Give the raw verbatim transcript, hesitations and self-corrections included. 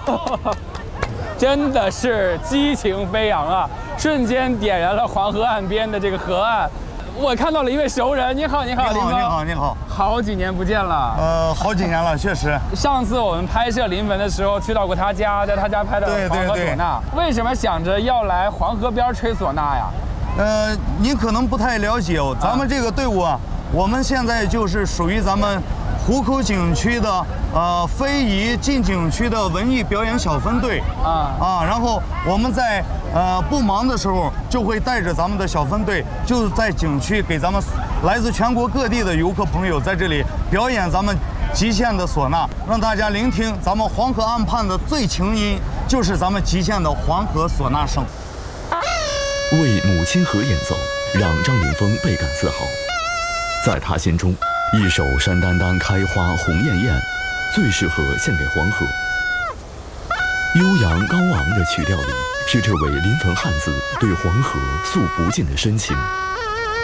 真的是激情飞扬啊！瞬间点燃了黄河岸边的这个河岸。我看到了一位熟人，你好，你好， 你好，你好，你好， 好几年不见了。 呃，好几年了，确实。 上次我们拍摄临汾的时候，去到过他家，在他家拍的黄河唢呐。为什么想着要来黄河边吹唢呐呀？ 呃，您可能不太了解哦，咱们这个队伍啊，我们现在就是属于咱们湖口景区的呃非遗进景区的文艺表演小分队啊啊，然后我们在呃不忙的时候，就会带着咱们的小分队，就在景区给咱们来自全国各地的游客朋友在这里表演咱们极限的唢呐，让大家聆听咱们黄河岸畔的最情音，就是咱们极限的黄河唢呐声。 为母亲河演奏，让张凌峰倍感自豪。在他心中，一首山丹丹开花红艳艳，最适合献给黄河。悠扬高昂的曲调里，是这位临汾汉子对黄河诉不尽的深情。